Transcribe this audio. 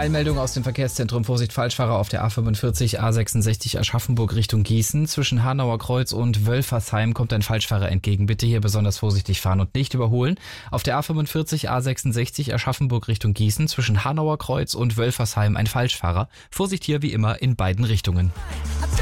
Eilmeldung aus dem Verkehrszentrum. Vorsicht, Falschfahrer auf der A45 A66 Aschaffenburg Richtung Gießen. Zwischen Hanauer Kreuz und Wölfersheim kommt ein Falschfahrer entgegen. Bitte hier besonders vorsichtig fahren und nicht überholen. Auf der A45 A66 Aschaffenburg Richtung Gießen. Zwischen Hanauer Kreuz und Wölfersheim ein Falschfahrer. Vorsicht hier wie immer in beiden Richtungen.